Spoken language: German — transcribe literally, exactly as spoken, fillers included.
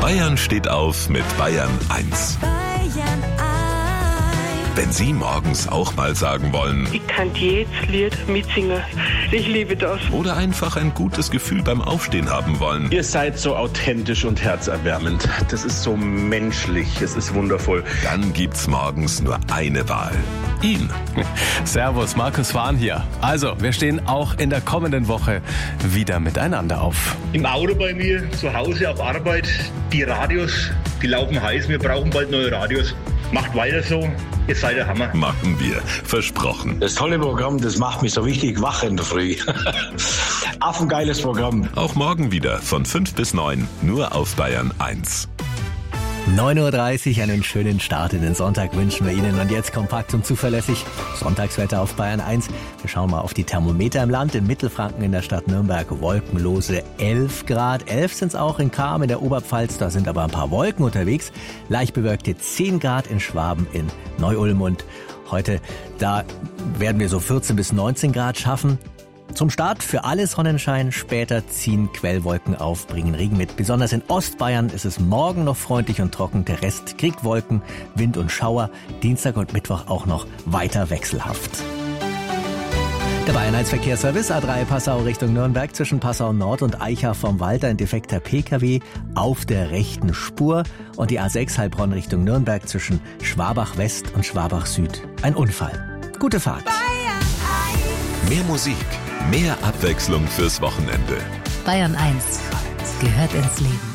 Bayern steht auf mit Bayern eins. Bayern eins. Wenn Sie morgens auch mal sagen wollen Ich kann jedes Lied mitsingen. Ich liebe das. oder einfach ein gutes Gefühl beim Aufstehen haben wollen, Ihr seid so authentisch und herzerwärmend. Das ist so menschlich. Es ist wundervoll. dann gibt's morgens nur eine Wahl. Ihn. Servus, Markus Wahn hier. Also, wir stehen auch in der kommenden Woche wieder miteinander auf. Im Auto bei mir, zu Hause, auf Arbeit. Die Radios, die laufen heiß. Wir brauchen bald neue Radios. Macht weiter so. Ihr seid der Hammer. Machen wir. Versprochen. Das tolle Programm, das macht mich so richtig wach in der Früh. Affengeiles Programm. Auch morgen wieder von fünf bis neun, nur auf Bayern eins. neun Uhr dreißig, einen schönen Start in den Sonntag wünschen wir Ihnen. Und jetzt kompakt und zuverlässig Sonntagswetter auf Bayern eins. Wir schauen mal auf die Thermometer im Land. In Mittelfranken in der Stadt Nürnberg wolkenlose elf Grad. elf sind es auch in Cham in der Oberpfalz. Da sind aber ein paar Wolken unterwegs. Leicht bewölkte zehn Grad in Schwaben in Neu-Ulm. Und heute, da werden wir so vierzehn bis neunzehn Grad schaffen. Zum Start für alle Sonnenschein, später ziehen Quellwolken auf, bringen Regen mit. Besonders in Ostbayern ist es morgen noch freundlich und trocken. Der Rest kriegt Wolken, Wind und Schauer. Dienstag und Mittwoch auch noch weiter wechselhaft. Der Bayern eins Verkehrsservice A drei Passau Richtung Nürnberg zwischen Passau Nord und Eichach vom Walter ein defekter P K W auf der rechten Spur und die A sechs Heilbronn Richtung Nürnberg zwischen Schwabach West und Schwabach Süd. Ein Unfall. Gute Fahrt. Mehr Musik, mehr Abwechslung fürs Wochenende. Bayern eins gehört ins Leben.